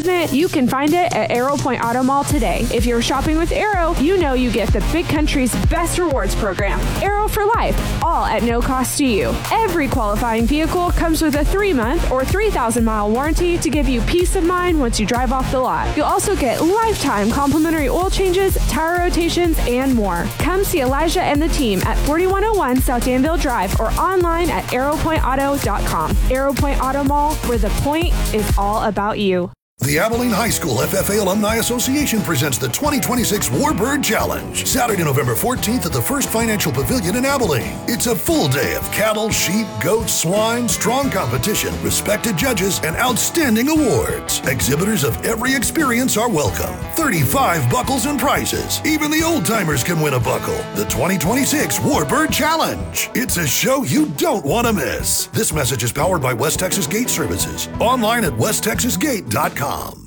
pavement, you can find it at Arrow Point Auto Mall today. If you're shopping with Arrow, you know you get the Big Country's best rewards program. Arrow for life, all at no cost to you. Every qualifying vehicle comes with a 3-month or 3,000-mile warranty to give you peace of mind once you drive off the lot. You'll also get lifetime complimentary oil changes, tire rotations, and more. Come see Elijah and the team at 4101 South Danville Drive or online at arrowpointauto.com. Arrow Point Auto Mall, where the point is all about you. The Abilene High School FFA Alumni Association presents the 2026 Warbird Challenge, Saturday, November 14th at the First Financial Pavilion in Abilene. It's a full day of cattle, sheep, goats, swine, strong competition, respected judges, and outstanding awards. Exhibitors of every experience are welcome. 35 buckles and prizes. Even the old-timers can win a buckle. The 2026 Warbird Challenge. It's a show you don't want to miss. This message is powered by West Texas Gate Services. Online at westtexasgate.com.